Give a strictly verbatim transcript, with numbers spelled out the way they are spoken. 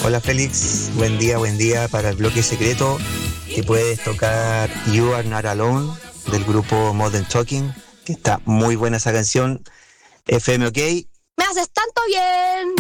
Hola Félix, buen día, buen día para el bloque secreto que puedes tocar You Are Not Alone del grupo Modern Talking, que está muy buena esa canción. F M OK. Me haces tanto bien.